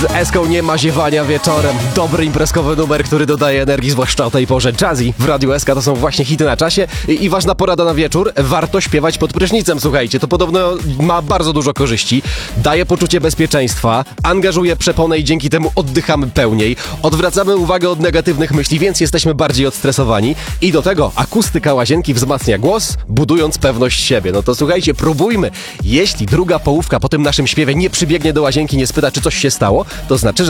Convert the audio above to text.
Z Eską nie ma ziewania wieczorem. Dobry imprezkowy numer, który dodaje energii, zwłaszcza o tej porze. Jazzy w Radiu SK to są właśnie hity na czasie i ważna porada na wieczór. Warto śpiewać pod prysznicem, słuchajcie. To podobno ma bardzo dużo korzyści. Daje poczucie bezpieczeństwa, angażuje przeponę i dzięki temu oddychamy pełniej. Odwracamy uwagę od negatywnych myśli, więc jesteśmy bardziej odstresowani. I do tego akustyka łazienki wzmacnia głos, budując pewność siebie. No to słuchajcie, próbujmy. Jeśli druga połówka po tym naszym śpiewie nie przybiegnie do łazienki, nie spyta, czy coś się stało, to znaczy, że